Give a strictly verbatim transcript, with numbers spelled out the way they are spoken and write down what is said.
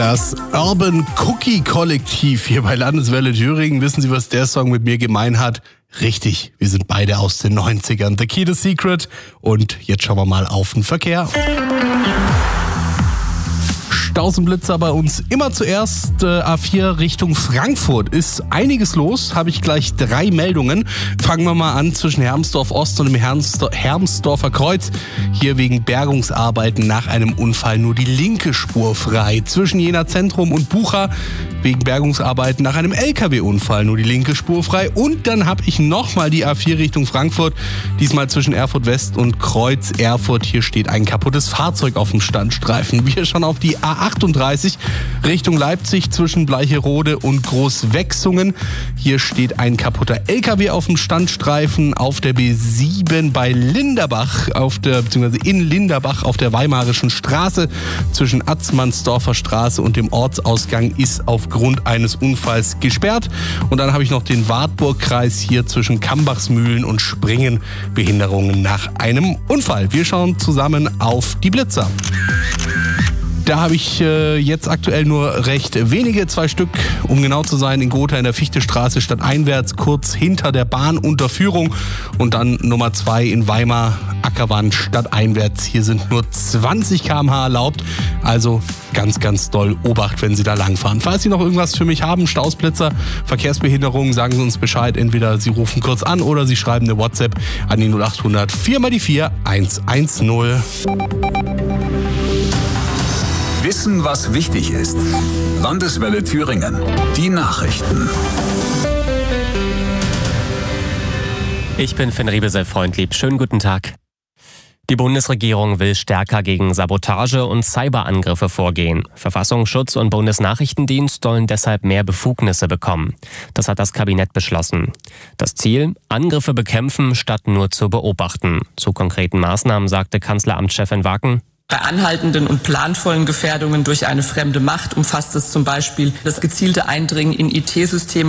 Das Urban Cookie Kollektiv hier bei Landeswelle Thüringen. Wissen Sie, was der Song mit mir gemein hat? Richtig, wir sind beide aus den neunzigern. The Key to Secret. Und jetzt schauen wir mal auf den Verkehr. Staus und Blitzer bei uns immer zuerst. Äh, A vier Richtung Frankfurt ist einiges los. Habe ich gleich drei Meldungen. Fangen wir mal an zwischen Hermsdorf Ost und dem Hermsdor- Hermsdorfer Kreuz. Hier wegen Bergungsarbeiten nach einem Unfall nur die linke Spur frei. Zwischen Jena Zentrum und Bucha wegen Bergungsarbeiten nach einem L K W-Unfall nur die linke Spur frei. Und dann habe ich nochmal die A vier Richtung Frankfurt. Diesmal zwischen Erfurt West und Kreuz Erfurt. Hier steht ein kaputtes Fahrzeug auf dem Standstreifen. Wir schauen auf die A achtunddreißig Richtung Leipzig zwischen Bleicherode und Großwechsungen. Hier steht ein kaputter L K W auf dem Standstreifen. Auf der B sieben bei Linderbach, auf der, beziehungsweise in Linderbach auf der Weimarischen Straße zwischen Atzmannsdorfer Straße und dem Ortsausgang ist aufgrund eines Unfalls gesperrt. Und dann habe ich noch den Wartburgkreis hier zwischen Kambachsmühlen und Springen. Behinderungen nach einem Unfall. Wir schauen zusammen auf die Blitzer. Da habe ich äh, jetzt aktuell nur recht wenige, zwei Stück, um genau zu sein, in Gotha in der Fichtestraße stadteinwärts, kurz hinter der Bahnunterführung. Und dann Nummer zwei in Weimar, Ackerwand, stadteinwärts. Hier sind nur zwanzig Kilometer pro Stunde erlaubt, also ganz, ganz doll Obacht, wenn Sie da langfahren. Falls Sie noch irgendwas für mich haben, Stausblitzer, Verkehrsbehinderungen, sagen Sie uns Bescheid. Entweder Sie rufen kurz an oder Sie schreiben eine WhatsApp an die null achthundert vier mal die vier eins eins null. Wissen, was wichtig ist. Landeswelle Thüringen. Die Nachrichten. Ich bin Finn Riebesel-Freundlieb. Schönen guten Tag. Die Bundesregierung will stärker gegen Sabotage und Cyberangriffe vorgehen. Verfassungsschutz und Bundesnachrichtendienst sollen deshalb mehr Befugnisse bekommen. Das hat das Kabinett beschlossen. Das Ziel? Angriffe bekämpfen, statt nur zu beobachten. Zu konkreten Maßnahmen sagte Kanzleramtschefin Waken: Bei anhaltenden und planvollen Gefährdungen durch eine fremde Macht umfasst es zum Beispiel das gezielte Eindringen in I T-Systeme